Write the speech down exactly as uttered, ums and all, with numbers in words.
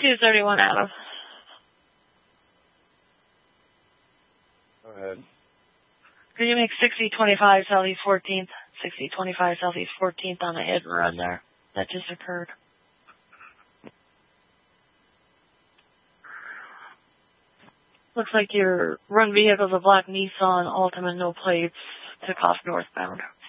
two thirty-one, Adam. Go ahead. Could you make sixty twenty-five Southeast fourteenth? sixty twenty-five Southeast fourteenth on a hit and run there. That just occurred. Looks like your run vehicle's a black Nissan Altima, no plates, took off northbound.